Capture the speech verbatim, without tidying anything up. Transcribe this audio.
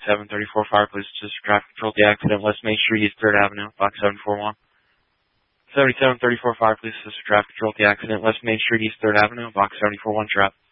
seventy-seven thirty-four Fire, please just traffic control the accident, West Main Street, East third Avenue, box seven four one. seventy-seven thirty-four Fire, please just traffic control the accident, West Main Street, East third Avenue, box seven four one, trap.